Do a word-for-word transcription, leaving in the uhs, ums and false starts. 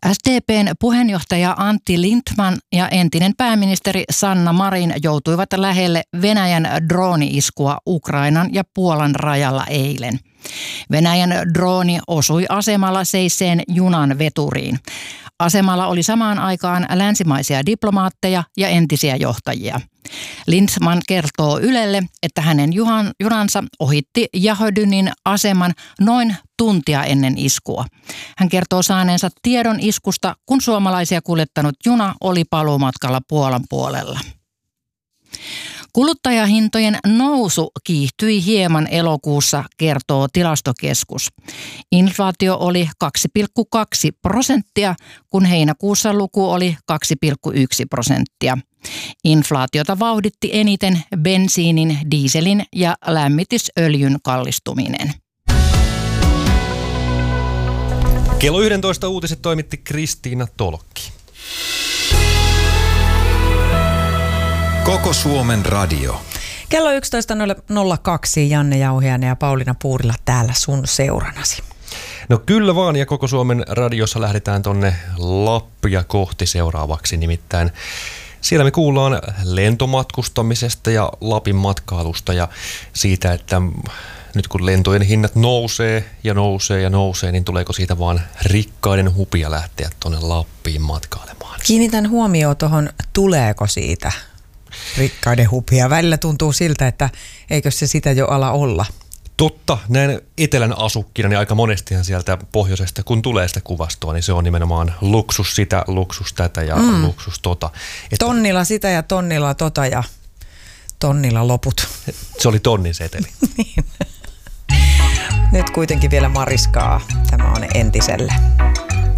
S D P:n puheenjohtaja Antti Lindtman ja entinen pääministeri Sanna Marin joutuivat lähelle Venäjän drooni-iskua Ukrainan ja Puolan rajalla eilen. Venäjän drooni osui asemalla seisseen junan veturiin. Asemalla oli samaan aikaan länsimaisia diplomaatteja ja entisiä johtajia. Lindtman kertoo Ylelle, että hänen juhan, junansa ohitti Jahodynin aseman noin tuntia ennen iskua. Hän kertoo saaneensa tiedon iskusta, kun suomalaisia kuljettanut juna oli paluumatkalla Puolan puolella. Kuluttajahintojen nousu kiihtyi hieman elokuussa, kertoo Tilastokeskus. Inflaatio oli kaksi pilkku kaksi prosenttia, kun heinäkuussa luku oli kaksi pilkku yksi prosenttia. Inflaatiota vauhditti eniten bensiinin, dieselin ja lämmitysöljyn kallistuminen. Kello yksitoista uutiset toimitti Kristiina Tolkki. Koko Suomen radio. Kello yksitoista nolla kaksi Janne Jauhiainen ja Pauliina Puurila täällä sun seuranasi. No kyllä vaan, ja Koko Suomen radiossa lähdetään tonne Lappia kohti seuraavaksi, nimittäin siellä me kuullaan lentomatkustamisesta ja Lapin matkailusta ja siitä, että nyt kun lentojen hinnat nousee ja nousee ja nousee, niin tuleeko siitä vaan rikkaiden hupia lähteä tuonne Lappiin matkailemaan? Kiinnitän huomioon tuohon, tuleeko siitä rikkaiden hupia. Välillä tuntuu siltä, että eikö se sitä jo ala olla. Totta, näin etelän asukkina, niin aika monestihan sieltä pohjoisesta, kun tulee sitä kuvastoa, niin se on nimenomaan luksus sitä, luksus tätä ja mm. luksus tota. Että tonnilla sitä ja tonnilla tota ja tonnilla loput. Se oli tonnin seteli. Niin. Nyt kuitenkin vielä mariskaa. Tämä on entiselle.